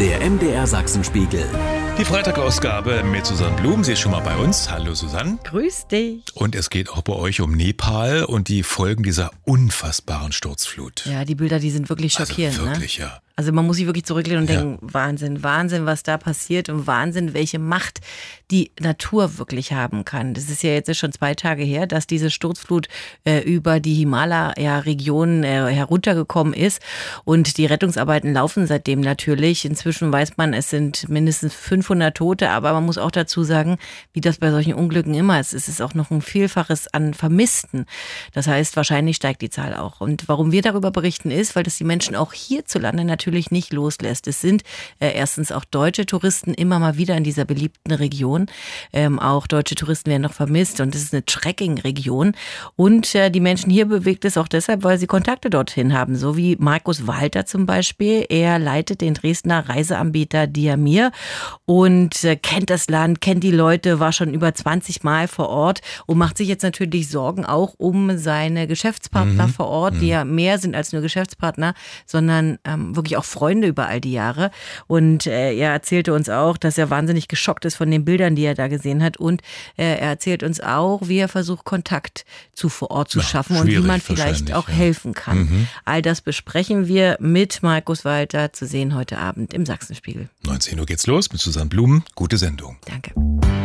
Der MDR Sachsenspiegel. Die Freitagausgabe mit Susanne Blum. Sie ist schon mal bei uns. Hallo Susanne. Grüß dich. Und es geht auch bei euch um Nepal und die Folgen dieser unfassbaren Sturzflut. Ja, die Bilder, die sind wirklich schockierend. Also wirklich, ne? ja. Also man muss sich wirklich zurücklehnen und denken, Wahnsinn, was da passiert und Wahnsinn, welche Macht die Natur wirklich haben kann. Das ist ja jetzt schon 2 Tage her, dass diese Sturzflut über die Himalaya-Region heruntergekommen ist und die Rettungsarbeiten laufen seitdem natürlich. Inzwischen weiß man, es sind mindestens 500 Tote, aber man muss auch dazu sagen, wie das bei solchen Unglücken immer ist, es ist auch noch ein Vielfaches an Vermissten. Das heißt, wahrscheinlich steigt die Zahl auch. Und warum wir darüber berichten ist, weil das die Menschen auch hierzulande natürlich nicht loslässt. Es sind erstens auch deutsche Touristen immer mal wieder in dieser beliebten Region. Auch deutsche Touristen werden noch vermisst und es ist eine Trekking-Region. Und die Menschen hier bewegt es auch deshalb, weil sie Kontakte dorthin haben. So wie Markus Walter zum Beispiel. Er leitet den Dresdner Reiseanbieter Diamir und kennt das Land, kennt die Leute, war schon über 20 Mal vor Ort und macht sich jetzt natürlich Sorgen auch um seine Geschäftspartner vor Ort, die ja mehr sind als nur Geschäftspartner, sondern wirklich auch Freunde über all die Jahre. Und er erzählte uns auch, dass er wahnsinnig geschockt ist von den Bildern, die er da gesehen hat. Und er erzählt uns auch, wie er versucht, Kontakt vor Ort zu schaffen und wie man vielleicht auch helfen kann. All das besprechen wir mit Markus Walter, zu sehen heute Abend im Sachsenspiegel. 19 Uhr geht's los mit Susanne Blum. Gute Sendung. Danke.